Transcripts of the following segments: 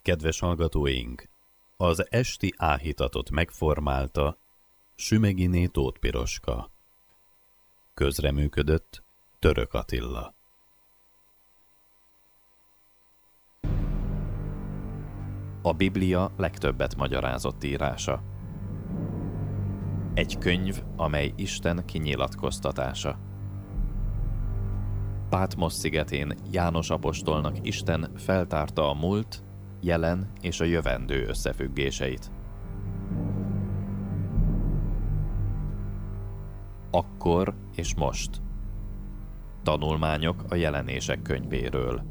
Kedves hallgatóink! Az esti áhítatot megformálta Sümeghiné Tóth Piroska. Közreműködött Török Attila. A Biblia legtöbbet magyarázott írása. Egy könyv, amely Isten kinyilatkoztatása. Pátmosz szigetén János apostolnak Isten feltárta a múlt, jelen és a jövendő összefüggéseit. Akkor és most. Tanulmányok a Jelenések könyvéről.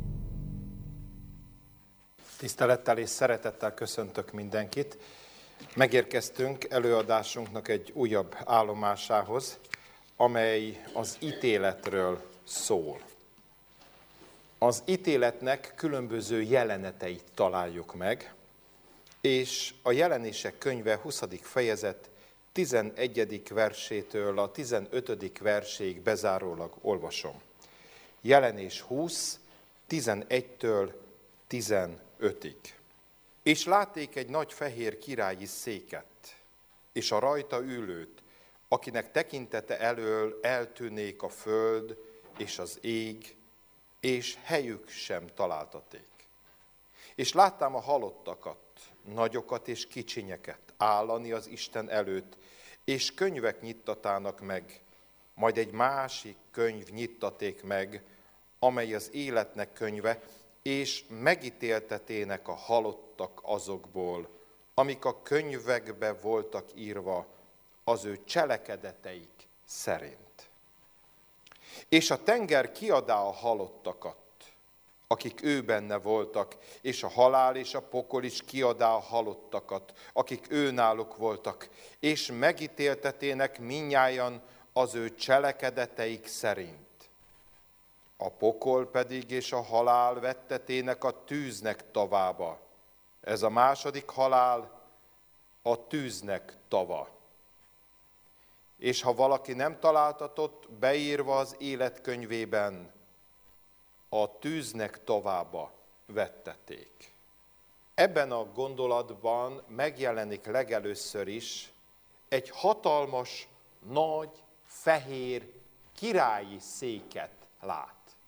Tisztelettel és szeretettel köszöntök mindenkit. Megérkeztünk előadásunknak egy újabb állomásához, amely az ítéletről szól. Az ítéletnek különböző jeleneteit találjuk meg, és a Jelenések könyve 20. fejezet 11. versétől a 15. verséig bezárólag olvasom. Jelenés 20, 11-től 15-ig. És látték egy nagy fehér királyi széket, és a rajta ülőt, akinek tekintete elől eltűnék a föld és az ég, és helyük sem találtaték. És láttam a halottakat, nagyokat és kicsinyeket állani az Isten előtt, és könyvek nyittatának meg, majd egy másik könyv nyittaték meg, amely az életnek könyve, és megítéltetének a halottak azokból, amik a könyvekbe voltak írva az ő cselekedeteik szerint. És a tenger kiadá a halottakat, akik ő benne voltak, és a halál és a pokol is kiadá a halottakat, akik ő náluk voltak, és megítéltetének mindnyájan az ő cselekedeteik szerint. A pokol pedig és a halál vettetének a tűznek tavába. Ez a második halál, a tűznek tava. És ha valaki nem találtatott beírva az életkönyvében, a tűznek tavába vetteték. Ebben a gondolatban megjelenik legelőször is egy hatalmas, nagy, fehér királyi széket lát.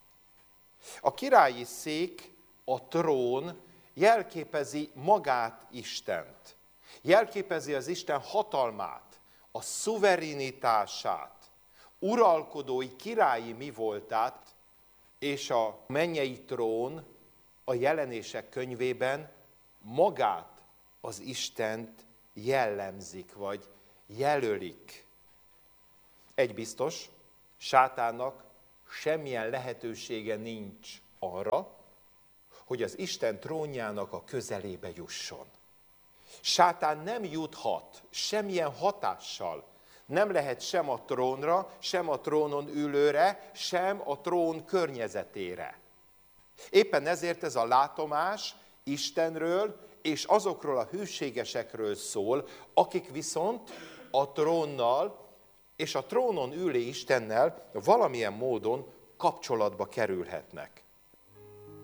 A királyi szék, a trón jelképezi magát Istent. Jelképezi az Isten hatalmát, a szuverenitását, uralkodói, királyi mi voltát, és a mennyei trón a Jelenések könyvében magát, az Istent jellemzik, vagy jelölik. Egy biztos, sátánnak semmilyen lehetősége nincs arra, hogy az Isten trónjának a közelébe jusson. Sátán nem juthat semmilyen hatással, nem lehet sem a trónra, sem a trónon ülőre, sem a trón környezetére. Éppen ezért ez a látomás Istenről és azokról a hűségesekről szól, akik viszont a trónnal és a trónon ülő Istennel valamilyen módon kapcsolatba kerülhetnek.